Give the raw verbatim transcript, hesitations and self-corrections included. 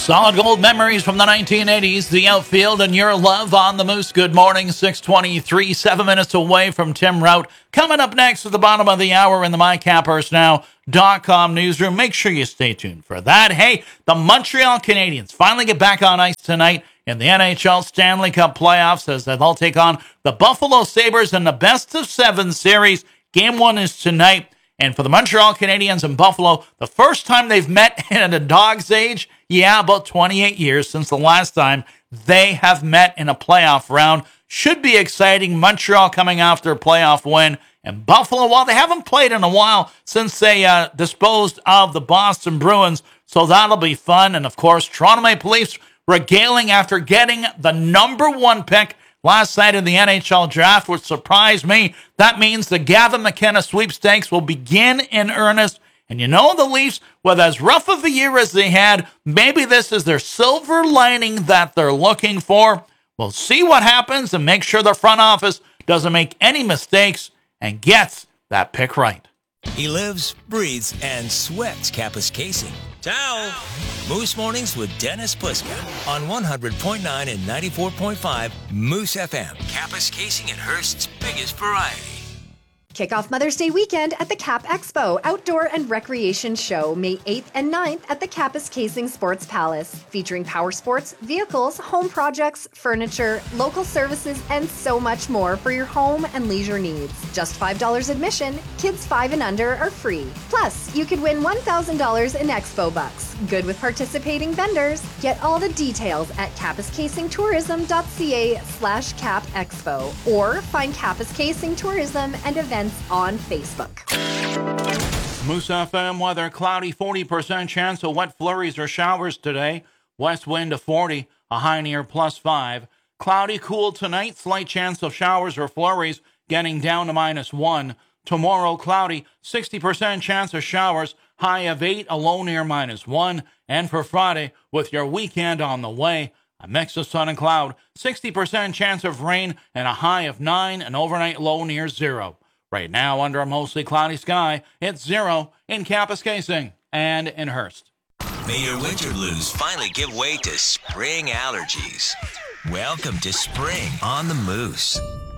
Solid gold memories from the nineteen eighties, the outfield, and your love on the Moose. Good morning, six twenty-three, seven minutes away from Tim Rout. Coming up next at the bottom of the hour in the my cappers now dot com newsroom. Make sure you stay tuned for that. Hey, the Montreal Canadiens finally get back on ice tonight in the N H L Stanley Cup playoffs as they'll take on the Buffalo Sabres in the best of seven series. Game one is tonight. And for the Montreal Canadiens and Buffalo, the first time they've met in a dog's age, yeah, about twenty-eight years since the last time they have met in a playoff round. Should be exciting. Montreal coming after a playoff win. And Buffalo, well, they haven't played in a while since they uh, disposed of the Boston Bruins, so that'll be fun. And, of course, Toronto Maple Leafs regaling after getting the number one pick last night in the N H L draft, which surprised me. That means the Gavin McKenna sweepstakes will begin in earnest. And you know, the Leafs, with as rough of a year as they had, maybe this is their silver lining that they're looking for. We'll see what happens and make sure the front office doesn't make any mistakes and gets that pick right. He lives, breathes, and sweats Kappa's Casing. Ciao! Moose Mornings with Dennis Puska on one hundred point nine and ninety-four point five Moose F M. Kappa's Casing and Hearst's biggest variety. Kick off Mother's Day weekend at the Cap Expo Outdoor and Recreation Show, May eighth and ninth at the Kappa's Casing Sports Palace, featuring power sports, vehicles, home projects, furniture, local services, and so much more for your home and leisure needs. Just five dollars admission, kids five and under are free. Plus, you could win one thousand dollars in Expo Bucks. Good with participating vendors. Get all the details at kappascasingtourism.ca slash cap expo or find Kappa's Casing Tourism and Events on Facebook. Moose F M weather, cloudy, forty percent chance of wet flurries or showers today. West wind to forty, a high near plus five. Cloudy, cool tonight, slight chance of showers or flurries, getting down to minus one. Tomorrow, cloudy, sixty percent chance of showers, high of eight, a low near minus one. And for Friday, with your weekend on the way, a mix of sun and cloud, sixty percent chance of rain, and a high of nine, an overnight low near zero. Right now, under a mostly cloudy sky, it's zero in Kappa's Casing and in Hearst. May your winter blues finally give way to spring allergies. Welcome to spring on the Moose.